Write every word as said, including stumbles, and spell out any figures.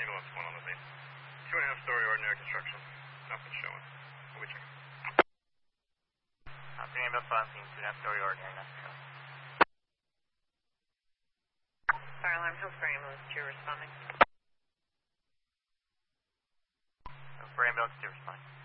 ambulance one on the main. Two and a half story ordinary construction. Nothing showing. We'll be checking. Uh, three ambulance one, two and a half story ordinary, nothing showing. Fire alarm, Hillsborough ambulance two responding. Hillsborough ambulance two responding.